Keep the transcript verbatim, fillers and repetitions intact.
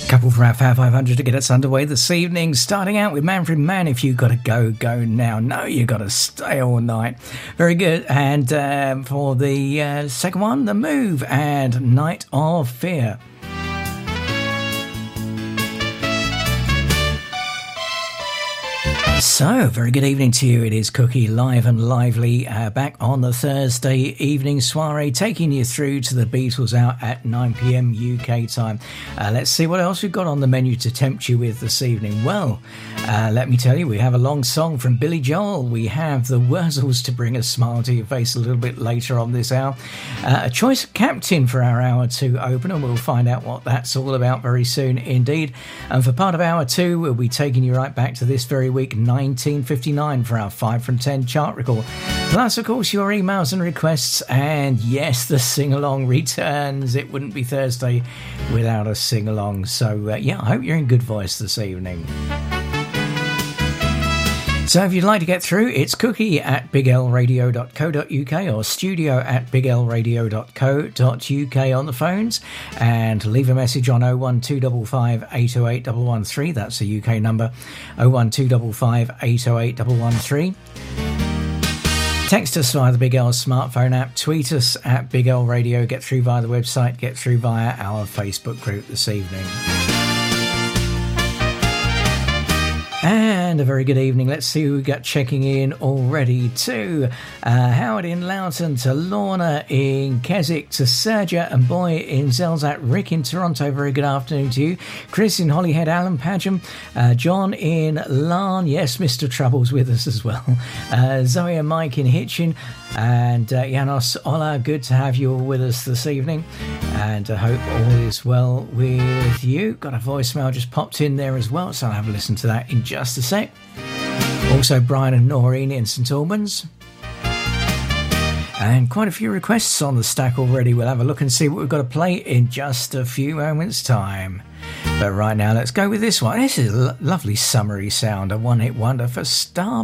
Couple for our Fab five hundred to get us underway this evening. Starting out with Manfred Mann, If You Gotta Go, Go Now. No, you gotta stay all night. Very good. And um, for the uh, second one, The Move and Night of Fear. So, very good evening to you. It is Cookie live and lively uh, back on the Thursday evening soiree, taking you through to the Beatles out at nine p.m. U K time. Uh, let's see what else we've got on the menu to tempt you with this evening. Well, uh, let me tell you, we have a long song from Billy Joel. We have the Wurzels to bring a smile to your face a little bit later on this hour. Uh, a choice of captain for our hour two opener. We'll find out what that's all about very soon indeed. And for part of hour two, we'll be taking you right back to this very week, nineteen fifty-nine, for our five from ten chart record. Plus, of course, your emails and requests. And yes, the sing-along returns. It wouldn't be Thursday without a sing-along. So, uh, yeah, I hope you're in good voice this evening. So if you'd like to get through, it's cookie at big l radio dot co dot uk or studio at big l radio dot co dot uk on the phones, and leave a message on oh one two five five, eight oh eight one one three. That's the U K number, oh one two five five, eight oh eight one one three. Text us via the Big L smartphone app, tweet us at Big L Radio, get through via the website, get through via our Facebook group this evening. And a very good evening. Let's see who we got checking in already too. Uh, Howard in Loughton, to Lorna in Keswick, to Sergia and Boy in Zelzat, Rick in Toronto, very good afternoon to you. Chris in Holyhead, Alan Padgham, uh, John in Larne, yes, Mister Trouble's with us as well. Uh, Zoe and Mike in Hitchin, and uh, Janos Ola, good to have you all with us this evening, and I hope all is well with you. Got a voicemail just popped in there as well, so I'll have a listen to that in just a sec. Also Brian and Noreen in St Albans, and quite a few requests on the stack already. We'll have a look and see what we've got to play in just a few moments time, but right now let's go with this one. This is a lovely summery sound, a one hit wonder for Star.